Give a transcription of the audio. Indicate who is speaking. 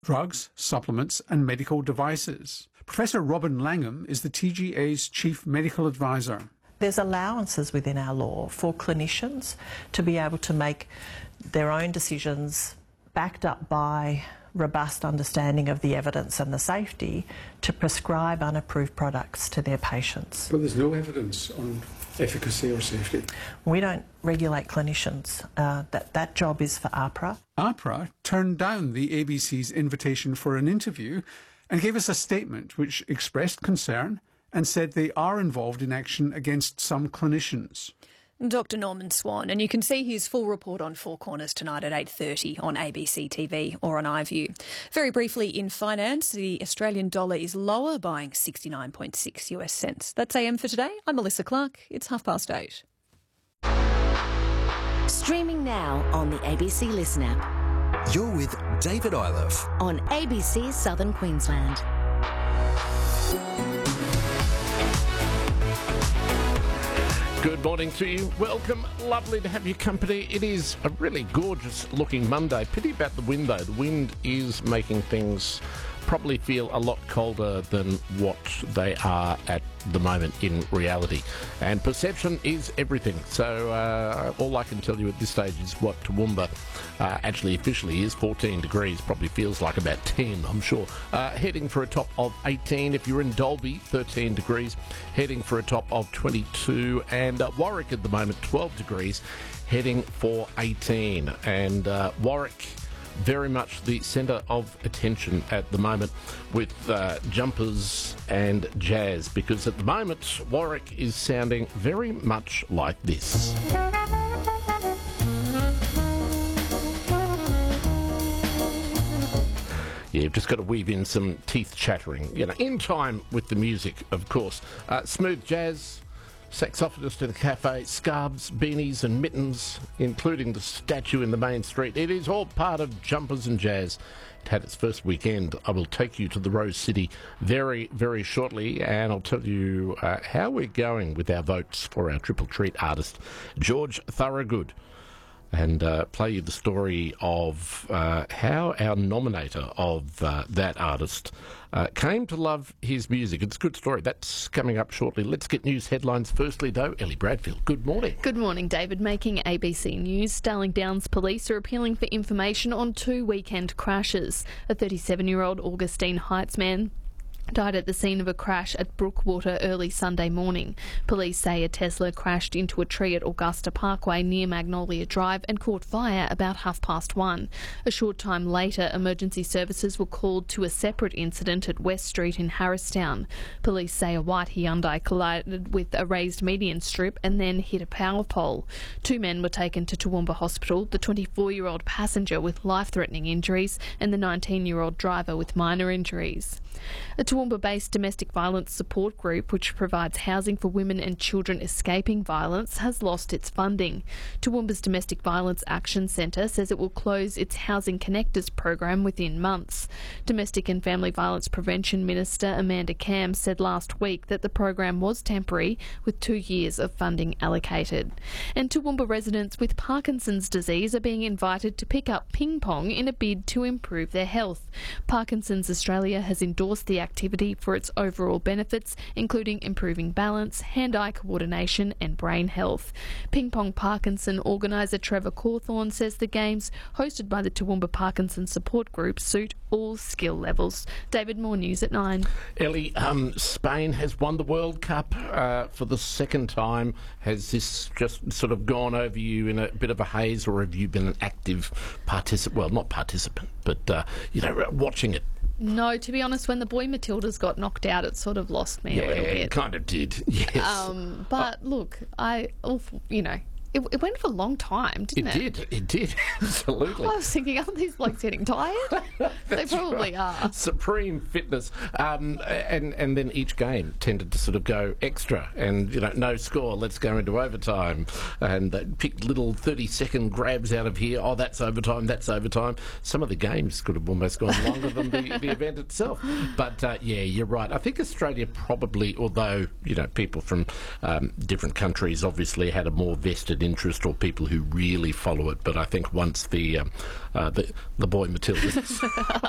Speaker 1: drugs, supplements and medical devices. Professor Robin Langham is the TGA's Chief Medical Advisor.
Speaker 2: There's allowances within our law for clinicians to be able to make their own decisions backed up by robust understanding of the evidence and the safety to prescribe unapproved products to their patients.
Speaker 1: But there's no evidence on efficacy or safety.
Speaker 2: We don't regulate clinicians. That job is for AHPRA.
Speaker 1: AHPRA turned down the ABC's invitation for an interview and gave us a statement which expressed concern and said they are involved in action against some clinicians.
Speaker 3: Dr Norman Swan, and you can see his full report on Four Corners tonight at 8:30 on ABC TV or on iView. Very briefly, in finance, the Australian dollar is lower, buying 69.6 US cents. That's AM for today. I'm Melissa Clark. It's 8:30.
Speaker 4: Streaming now on the ABC Listen app.
Speaker 5: You're with David Iliff
Speaker 4: on ABC Southern Queensland.
Speaker 6: Good morning to you. Welcome. Lovely to have your company. It is a really gorgeous looking Monday. Pity about the wind though. The wind is making things probably feel a lot colder than what they are at the moment in reality. And perception is everything. So all I can tell you at this stage is what Toowoomba actually officially is. 14 degrees, probably feels like about 10, I'm sure. Heading for a top of 18. If you're in Dalby, 13 degrees. Heading for a top of 22. And Warwick at the moment, 12 degrees. Heading for 18. And Warwick, very much the centre of attention at the moment with jumpers and jazz, because at the moment Warwick is sounding very much like this. Yeah, you've just got to weave in some teeth chattering, in time with the music, of course. Smooth jazz, saxophonist in a cafe, scarves, beanies and mittens, including the statue in the main street. It is all part of Jumpers and Jazz. It had its first weekend. I will take you to the Rose City very, very shortly, and I'll tell you how we're going with our votes for our Triple Treat artist, George Thorogood, and play you the story of how our nominator of that artist came to love his music. It's a good story. That's coming up shortly. Let's get news headlines. Firstly, though, Ellie Bradfield, good morning.
Speaker 7: Good morning, David. Making ABC news, Darling Downs police are appealing for information on 2 weekend crashes. A 37-year-old Augustine Heights man died at the scene of a crash at Brookwater early Sunday morning. Police say a Tesla crashed into a tree at Augusta Parkway near Magnolia Drive and caught fire about 1:30. A short time later, emergency services were called to a separate incident at West Street in Harristown. Police say a white Hyundai collided with a raised median strip and then hit a power pole. 2 men were taken to Toowoomba Hospital, the 24-year-old passenger with life-threatening injuries and the 19-year-old driver with minor injuries. A Toowoomba-based domestic violence support group, which provides housing for women and children escaping violence, has lost its funding. Toowoomba's Domestic Violence Action Centre says it will close its Housing Connectors program within months. Domestic and Family Violence Prevention Minister Amanda Cam said last week that the program was temporary, with 2 years of funding allocated. And Toowoomba residents with Parkinson's disease are being invited to pick up ping pong in a bid to improve their health. Parkinson's Australia has endorsed the activity for its overall benefits, including improving balance, hand-eye coordination and brain health. Ping Pong Parkinson organiser Trevor Cawthorne says the games, hosted by the Toowoomba Parkinson Support Group, suit all skill levels. David, more news at 9.
Speaker 6: Ellie, Spain has won the World Cup for the second time. Has this just sort of gone over you in a bit of a haze, or have you been an active participant? Well, not participant, but, watching it?
Speaker 7: No, to be honest, when the boy Matildas got knocked out, it sort of lost me a little bit.
Speaker 6: Yeah, it kind of did, yes.
Speaker 7: But look, it went for a long time, didn't it?
Speaker 6: It did, absolutely.
Speaker 7: I was thinking, aren't these blokes getting tired? They probably are.
Speaker 6: Supreme fitness. And then each game tended to sort of go extra and, no score, let's go into overtime. And they picked little 30-second grabs out of here. Oh, that's overtime, that's overtime. Some of the games could have almost gone longer than the event itself. But, you're right. I think Australia probably, although, people from different countries obviously had a more vested interest, or people who really follow it, but I think once the boy Matildas